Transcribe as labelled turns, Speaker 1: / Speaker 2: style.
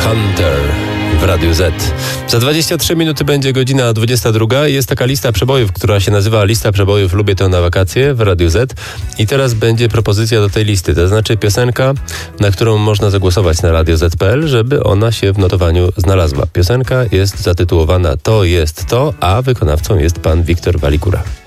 Speaker 1: Hunter w Radiu Z. Za 23 minuty będzie godzina 22. Jest taka lista przebojów, która się nazywa Lista Przebojów Lubię to na wakacje w Radiu Z. I teraz będzie propozycja do tej listy, to znaczy piosenka, na którą można zagłosować na radioz.pl, żeby ona się w notowaniu znalazła. Piosenka jest zatytułowana To jest to, a wykonawcą jest pan Wiktor Walikura.